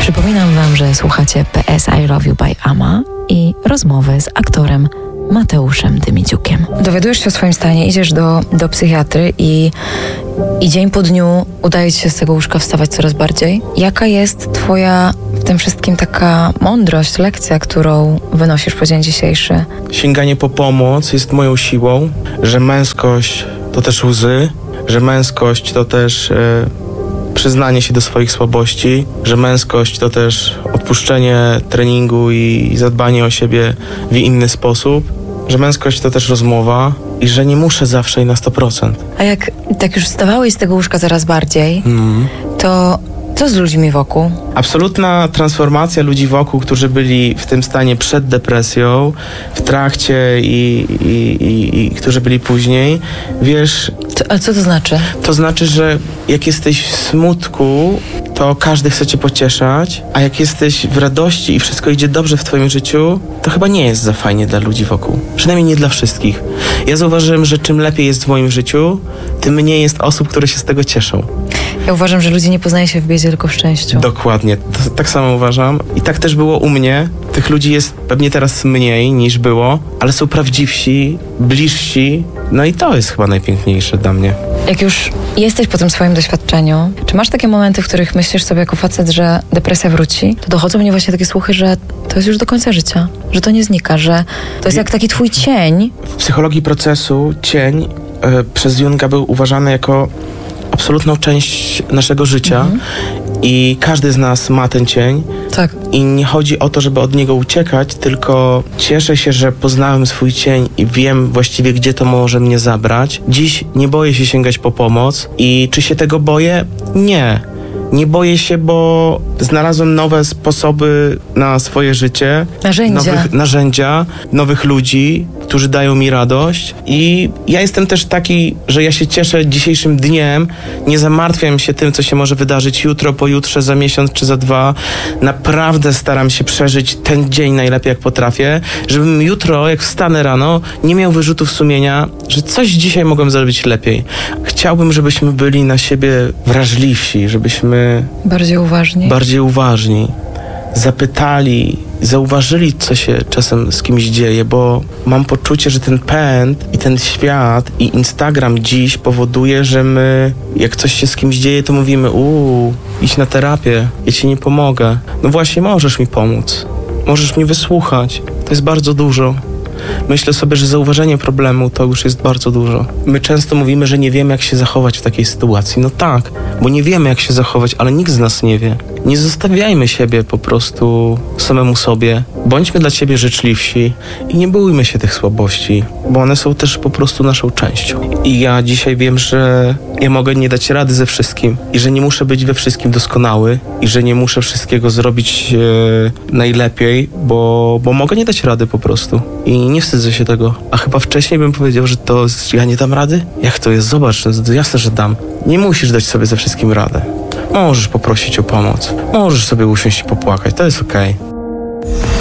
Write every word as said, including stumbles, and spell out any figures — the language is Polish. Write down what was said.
Przypominam wam, że słuchacie P S I Love You by Ama i rozmowy z aktorem Mateuszem Dymiciukiem. Dowiadujesz się o swoim stanie, idziesz do, do psychiatry i, i dzień po dniu udaje ci się z tego łóżka wstawać coraz bardziej. Jaka jest twoja w tym wszystkim taka mądrość, lekcja, którą wynosisz po dzień dzisiejszy? Sięganie po pomoc jest moją siłą, że męskość to też łzy, że męskość to też e, przyznanie się do swoich słabości, że męskość to też odpuszczenie treningu i, i zadbanie o siebie w inny sposób, że męskość to też rozmowa i że nie muszę zawsze i na sto procent. A jak tak już wstawałeś z tego łóżka coraz bardziej, mm. to co z ludźmi wokół? Absolutna transformacja ludzi wokół, którzy byli w tym stanie przed depresją, w trakcie i, i, i, i którzy byli później. Wiesz... To, ale co to znaczy? To znaczy, że jak jesteś w smutku, to każdy chce cię pocieszać, a jak jesteś w radości i wszystko idzie dobrze w twoim życiu, to chyba nie jest za fajnie dla ludzi wokół. Przynajmniej nie dla wszystkich. Ja zauważyłem, że czym lepiej jest w moim życiu, tym mniej jest osób, które się z tego cieszą. Ja uważam, że ludzie nie poznają się w biedzie, tylko w szczęściu. Dokładnie. To, tak samo uważam. I tak też było u mnie. Tych ludzi jest pewnie teraz mniej niż było, ale są prawdziwsi, bliżsi. No i to jest chyba najpiękniejsze dla mnie. Jak już jesteś po tym swoim doświadczeniu, czy masz takie momenty, w których myślisz sobie jako facet, że depresja wróci, to dochodzą mnie właśnie takie słuchy, że to jest już do końca życia, że to nie znika, że to jest jak taki twój cień. W psychologii procesu cień y, przez Junga był uważany jako absolutną część naszego życia mhm. i każdy z nas ma ten cień. Tak. I nie chodzi o to, żeby od niego uciekać, tylko cieszę się, że poznałem swój cień i wiem właściwie, gdzie to może mnie zabrać. Dziś nie boję się sięgać po pomoc i czy się tego boję? Nie. Nie boję się, bo znalazłem nowe sposoby na swoje życie. Narzędzia. Nowych narzędzia, nowych ludzi, którzy dają mi radość. I ja jestem też taki, że ja się cieszę dzisiejszym dniem. Nie zamartwiam się tym, co się może wydarzyć jutro, pojutrze, za miesiąc czy za dwa. Naprawdę staram się przeżyć ten dzień najlepiej, jak potrafię, żebym jutro, jak wstanę rano, nie miał wyrzutów sumienia, że coś dzisiaj mogłem zrobić lepiej. Chciałbym, żebyśmy byli na siebie wrażliwsi, żebyśmy bardziej uważni. Bardziej uważni. Zapytali, zauważyli, co się czasem z kimś dzieje, bo mam poczucie, że ten pęd i ten świat i Instagram dziś powoduje, że my, jak coś się z kimś dzieje, to mówimy, uuu, idź na terapię, ja ci nie pomogę. No właśnie, możesz mi pomóc. Możesz mnie wysłuchać. To jest bardzo dużo. Myślę sobie, że zauważenie problemu to już jest bardzo dużo. My często mówimy, że nie wiemy, jak się zachować w takiej sytuacji. No tak, bo nie wiemy, jak się zachować, ale nikt z nas nie wie. Nie zostawiajmy siebie po prostu samemu sobie. Bądźmy dla siebie życzliwsi i nie bójmy się tych słabości, bo one są też po prostu naszą częścią. I ja dzisiaj wiem, że ja mogę nie dać rady ze wszystkim i że nie muszę być we wszystkim doskonały i że nie muszę wszystkiego zrobić e, najlepiej, bo, bo mogę nie dać rady po prostu. I nie wstydzę się tego. A chyba wcześniej bym powiedział, że to ja nie dam rady? Jak to jest? Zobacz, no, jasne, że dam. Nie musisz dać sobie ze wszystkim radę. Możesz poprosić o pomoc. Możesz sobie usiąść i popłakać. To jest okej.